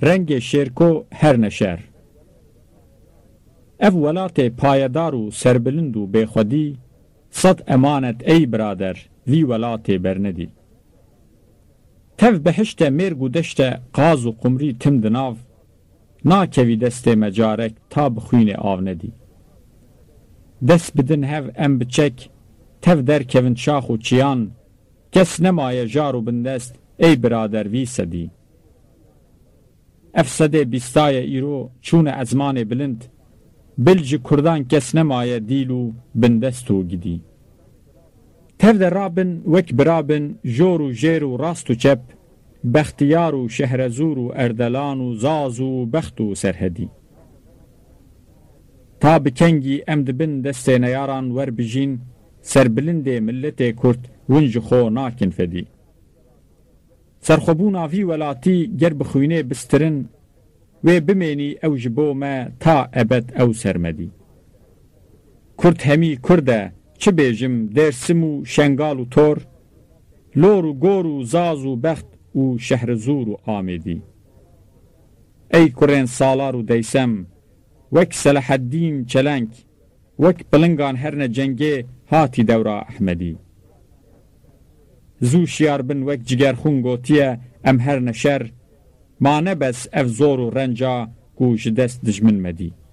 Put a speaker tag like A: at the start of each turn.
A: رنگ شیرکو هر نشر. اف ولات پایدار و سربلند و بیخودی صد امانت ای برادر وی ولات برندی. تف بهشت مرگو دشت قاز و قمری تم دناو ناکوی دست مجارک تا بخوین آو ندی. دست بدن هف ام بچک تف در کون شاخ و چیان کس نمای جارو بندست ای برادر وی سدی. افسده بیستای ایرو چون ازمان بلند بلج کردان کس نمای دیلو بندستو گدی. تف در رابن وک برابن جور و جیر و راست و چپ بختیار و شهرزور و اردلان و زاز و بخت و سرهدی. تا بکنگی امد بن دست نیاران ور بجین سربلند ملت کرد ونج خو ناکن فدی. سرخبون آفی ولاتی گر بخوینه بسترن و بمینی او جبو ما تا ابد او سرمدی. کرد همی کرده چه بیجم درسم و شنگال و تور لور و گور و زاز و بخت و شهرزور و آمدی. ای کرین سالار و دیسم وک صلاح الدین چلنگ وک بلنگان هرن جنگه هاتی دورا احمدی. زو شیار بن وک جگرخون گوتیه ام هر نشر ما نبس اف زور و رنجا گوش دست دجمن مدی.